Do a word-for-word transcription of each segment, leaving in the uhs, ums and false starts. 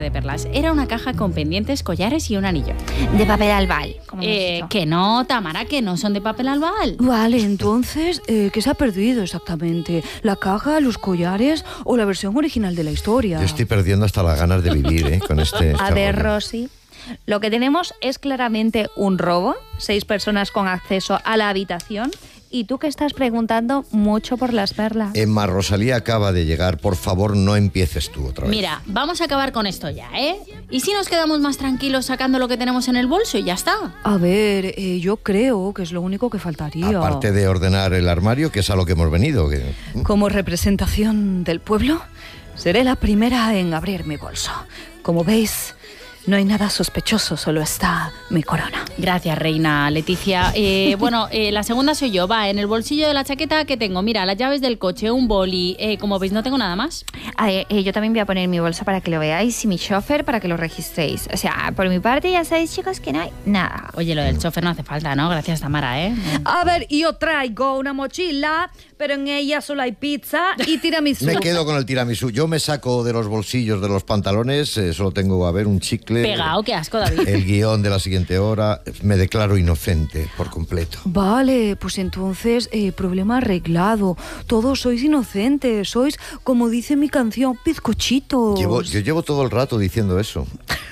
de perlas. Era una caja con pendientes, collares y un anillo. De papel albal, como Eh, hemos dicho. que no, Tamara, que no son de papel albal. Vale, entonces, eh, ¿qué se ha perdido exactamente? ¿La caja, los collares o la versión original de la historia? Yo estoy perdiendo hasta las ganas de vivir, ¿eh? Con este... A este ver, rollo. Rosy, lo que tenemos es claramente un robo, seis personas con acceso a la habitación, y tú que estás preguntando mucho por las perlas. Emma, Rosalía acaba de llegar. Por favor, no empieces tú otra vez. Mira, vamos a acabar con esto ya, ¿eh? ¿Y si nos quedamos más tranquilos sacando lo que tenemos en el bolso y ya está? A ver, eh, yo creo que es lo único que faltaría. Aparte de ordenar el armario, que es a lo que hemos venido. Que... Como representación del pueblo, seré la primera en abrir mi bolso. Como veis, no hay nada sospechoso, solo está mi corona. Gracias, reina Leticia. Eh, bueno, eh, la segunda soy yo. Va, en el bolsillo de la chaqueta que tengo, mira, las llaves del coche, un boli. Eh, como veis, no tengo nada más. Ah, eh, eh, yo también voy a poner mi bolsa para que lo veáis y mi chofer para que lo registréis. O sea, por mi parte ya sabéis, chicos, que no hay nada. Oye, lo del chofer no hace falta, ¿no? Gracias, Tamara, ¿eh? A ver, yo traigo una mochila, pero en ella solo hay pizza y tiramisú. Me quedo con el tiramisú. Yo me saco de los bolsillos de los pantalones, eh, solo tengo, a ver, un chicle. Pegado, qué asco, David. El guión de la siguiente hora. Me declaro inocente por completo. Vale, pues entonces, eh, problema arreglado. Todos sois inocentes, sois, como dice mi canción, bizcochitos. Llevo, yo llevo todo el rato diciendo eso.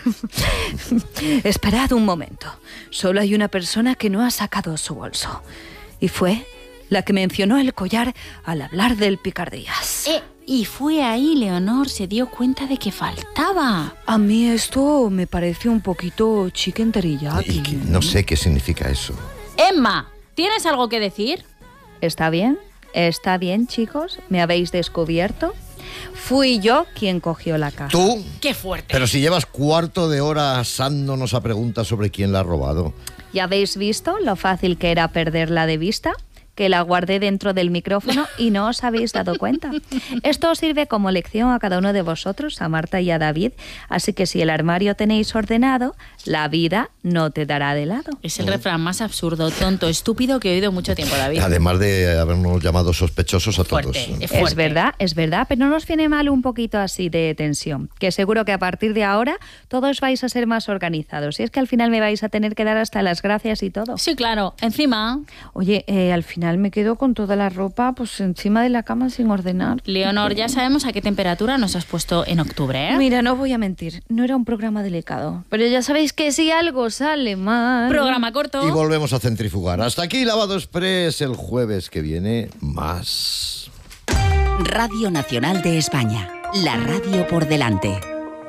Esperad un momento. Solo hay una persona que no ha sacado su bolso. Y fue la que mencionó el collar al hablar del picardías. Eh, y fue ahí, Leonor se dio cuenta de que faltaba. A mí esto me parece un poquito chicken teriyaki. Y que no sé qué significa eso. Emma, ¿tienes algo que decir? ¿Está bien? ¿Está bien, chicos? ¿Me habéis descubierto? Fui yo quien cogió la caja. ¿Tú? ¡Qué fuerte! Pero si llevas cuarto de hora asándonos a preguntas sobre quién la ha robado. ¿Ya habéis visto lo fácil que era perderla de vista? Que la guardé dentro del micrófono y no os habéis dado cuenta. Esto os sirve como lección a cada uno de vosotros, a Marta y a David. Así que si el armario tenéis ordenado, la vida no te dará de lado. Es el refrán más absurdo, tonto, estúpido que he oído mucho tiempo, David. Además de habernos llamado sospechosos a todos. Fuerte, es Es fuerte. verdad, es verdad, pero no nos viene mal un poquito así de tensión, que seguro que a partir de ahora todos vais a ser más organizados. Y es que al final me vais a tener que dar hasta las gracias y todo. Sí, claro. Encima, Oye, eh, al final me quedo con toda la ropa pues encima de la cama sin ordenar. Leonor, ya sabemos a qué temperatura nos has puesto en octubre, ¿eh? Mira, no voy a mentir, no era un programa delicado. Pero ya sabéis que si algo sale mal... Programa corto. Y volvemos a centrifugar. Hasta aquí Lavado Express. El jueves que viene, más. Radio Nacional de España. La radio por delante.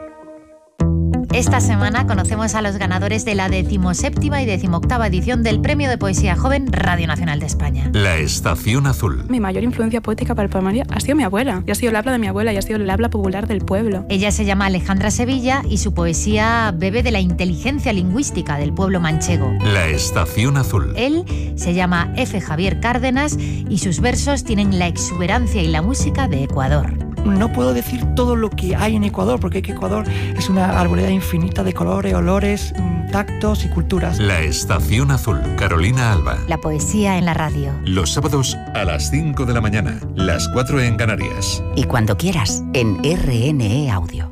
Esta semana conocemos a los ganadores de la decimoséptima y decimoctava edición del Premio de Poesía Joven Radio Nacional de España. La Estación Azul. Mi mayor influencia poética para el poemario ha sido mi abuela. Y ha sido el habla de mi abuela y ha sido el habla popular del pueblo. Ella se llama Alejandra Sevilla y su poesía bebe de la inteligencia lingüística del pueblo manchego. La Estación Azul. Él se llama F. Javier Cárdenas y sus versos tienen la exuberancia y la música de Ecuador. No puedo decir todo lo que hay en Ecuador, porque Ecuador es una arboleda infinita de colores, olores, tactos y culturas. La Estación Azul. Carolina Alba. La poesía en la radio. Los sábados a las cinco de la mañana, las cuatro en Canarias. Y cuando quieras, en R N E Audio.